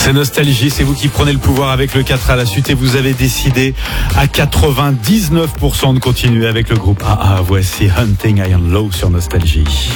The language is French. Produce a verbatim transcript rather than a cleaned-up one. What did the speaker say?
C'est Nostalgie, c'est vous qui prenez le pouvoir avec le quatre à la suite et vous avez décidé à quatre-vingt-dix-neuf pour cent de continuer avec le groupe A A. Voici Hunting Iron Low sur Nostalgie.